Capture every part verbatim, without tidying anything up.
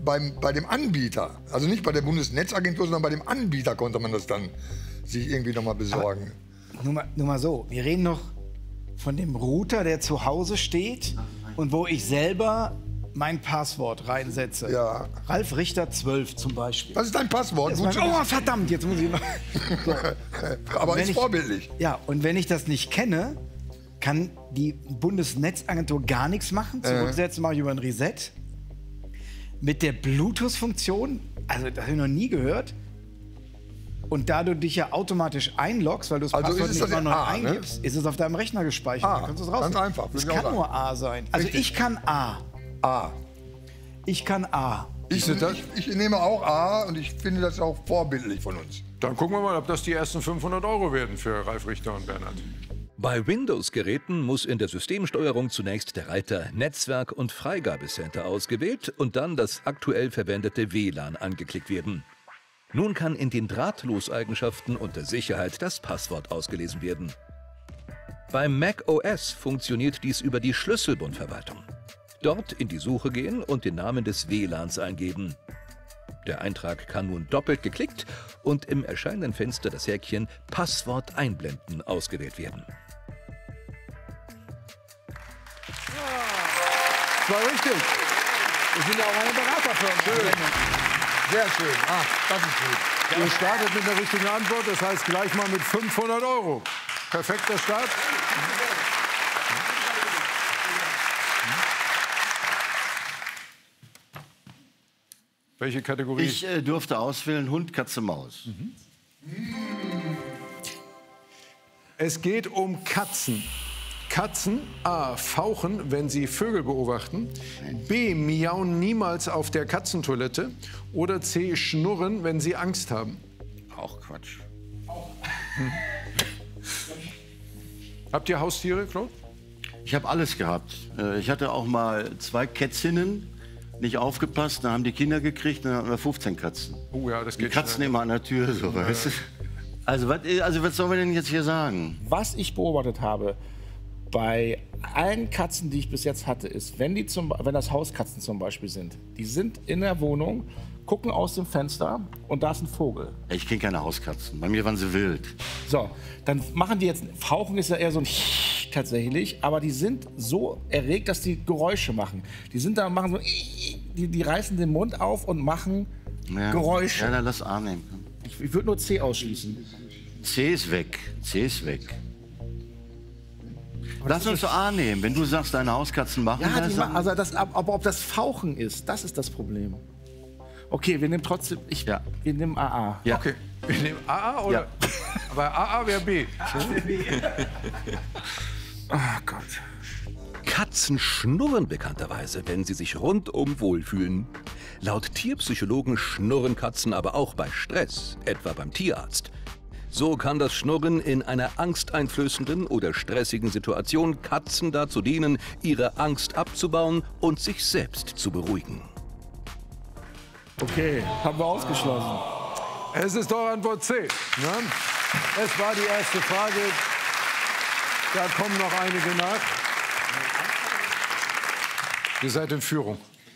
beim, bei dem Anbieter, also nicht bei der Bundesnetzagentur, sondern bei dem Anbieter konnte man das dann sich irgendwie noch mal besorgen. Aber nur mal, nur mal so, wir reden noch von dem Router, der zu Hause steht und wo ich selber mein Passwort reinsetze. Ja. Ralf Richter zwölf zum Beispiel. Was ist dein Passwort? Das ist mein, oh, verdammt, jetzt muss ich noch. So. Aber Wenn ist ich, vorbildlich. Ja, und wenn ich das nicht kenne, kann die Bundesnetzagentur gar nichts machen. Zurücksetzen mache ich über ein Reset. Mit der Bluetooth-Funktion, also das habe ich noch nie gehört. Und da du dich ja automatisch einloggst, weil du das Also Passwort ist es nicht das mal neu A, eingibst, ne? ist es auf deinem Rechner gespeichert. A, Dann kannst du es raus. ganz einfach, Es würde ich auch kann sagen. nur A sein. Also Richtig. ich kann A. A. Ich kann A. Ich, ich, ich nehme auch A und ich finde das auch vorbildlich von uns. Dann gucken wir mal, ob das die ersten fünfhundert Euro werden für Ralf Richter und Bernhard. Bei Windows-Geräten muss in der Systemsteuerung zunächst der Reiter Netzwerk und Freigabecenter ausgewählt und dann das aktuell verwendete W L A N angeklickt werden. Nun kann in den Drahtloseigenschaften unter Sicherheit das Passwort ausgelesen werden. Beim Mac O S funktioniert dies über die Schlüsselbundverwaltung. Dort in die Suche gehen und den Namen des W L A Ns eingeben. Der Eintrag kann nun doppelt geklickt und im erscheinenden Fenster das Häkchen Passwort einblenden ausgewählt werden. Das war richtig. Wir sind ja auch eine Beraterfirma. Sehr schön. Ah, das ist gut. Ihr startet mit der richtigen Antwort, das heißt gleich mal mit fünfhundert Euro. Perfekter Start. Welche Kategorie? Ich äh, durfte auswählen Hund, Katze, Maus. Mhm. Es geht um Katzen. Katzen A. fauchen, wenn sie Vögel beobachten. B. miauen niemals auf der Katzentoilette. Oder C. schnurren, wenn sie Angst haben. Auch Quatsch. Hm. Habt ihr Haustiere, Claude? Ich habe alles gehabt. Äh, Ich hatte auch mal zwei Kätzinnen, nicht aufgepasst, dann haben die Kinder gekriegt, dann hatten wir fünfzehn Katzen. Oh ja, das Die geht Katzen schnell. immer an der Tür, so, weißt du? Also was, also was sollen wir denn jetzt hier sagen? Was ich beobachtet habe bei allen Katzen, die ich bis jetzt hatte, ist, wenn, die zum, wenn das Hauskatzen zum Beispiel sind, die sind in der Wohnung, gucken aus dem Fenster und da ist ein Vogel. Ich kenne keine Hauskatzen. Bei mir waren sie wild. So, dann machen die jetzt, Fauchen ist ja eher so ein tatsächlich, aber die sind so erregt, dass die Geräusche machen. Die sind da, machen so, die, die reißen den Mund auf und machen Ja. Geräusche. Ja, dann lass A nehmen. Ich, ich würde nur C ausschließen. C ist weg. C ist weg. Lass uns so A nehmen. Wenn du sagst, deine Hauskatzen machen Ja, das, die dann- machen, also das, aber ob das Fauchen ist, das ist das Problem. Okay, wir nehmen trotzdem, ich, Ja. wir nehmen A A. Ja. Okay, wir nehmen A A oder? Ja. Aber A A wäre B. Oh Gott. Katzen schnurren bekannterweise, wenn sie sich rundum wohlfühlen. Laut Tierpsychologen schnurren Katzen aber auch bei Stress, etwa beim Tierarzt. So kann das Schnurren in einer angsteinflößenden oder stressigen Situation Katzen dazu dienen, ihre Angst abzubauen und sich selbst zu beruhigen. Okay, haben wir ausgeschlossen. Es ist doch Antwort C. Ja? Es war die erste Frage. Da kommen noch einige nach. Ihr seid in Führung.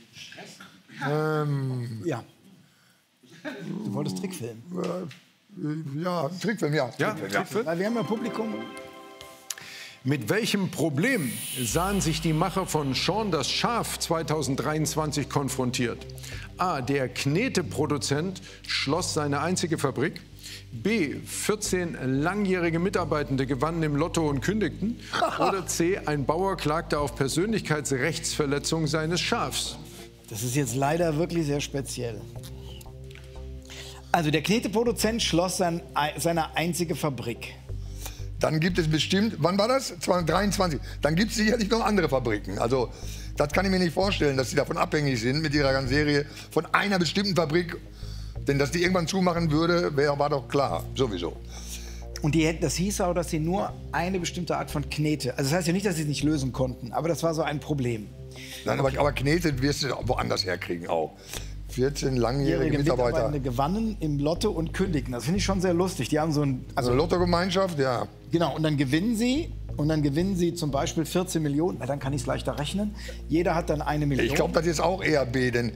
Ähm, Ja. Du wolltest Trickfilm. ja, Trickfilm, ja. Ja, Trickfilm, ja. Trickfilm? Weil wir haben ja Publikum. Mit welchem Problem sahen sich die Macher von Shaun das Schaf zweitausenddreiundzwanzig konfrontiert? A. Der Kneteproduzent schloss seine einzige Fabrik. B. vierzehn langjährige Mitarbeitende gewannen im Lotto und kündigten. Oder C. Ein Bauer klagte auf Persönlichkeitsrechtsverletzung seines Schafs. Das ist jetzt leider wirklich sehr speziell. Also der Kneteproduzent schloss sein, seine einzige Fabrik. Dann gibt es bestimmt, wann war das? zweitausenddreiundzwanzig. Dann gibt es sicherlich noch andere Fabriken. Also das kann ich mir nicht vorstellen, dass sie davon abhängig sind mit ihrer ganzen Serie von einer bestimmten Fabrik. Denn dass die irgendwann zumachen würde, wär, war doch klar, sowieso. Und die, hätten- das hieß auch, dass sie nur eine bestimmte Art von Knete, also das heißt ja nicht, dass sie es nicht lösen konnten, aber das war so ein Problem. Nein, aber, aber Knete wirst du woanders herkriegen auch. vierzehn langjährige Ihre Mitarbeiter. Mitarbeitende gewannen im Lotto und kündigten. Das finde ich schon sehr lustig. Die haben so ein, Also Lottogemeinschaft, ja. genau, und dann gewinnen sie. Und dann gewinnen sie zum Beispiel vierzehn Millionen, weil dann kann ich es leichter rechnen. Jeder hat dann eine Million. Ich glaube, das ist auch eher B, denn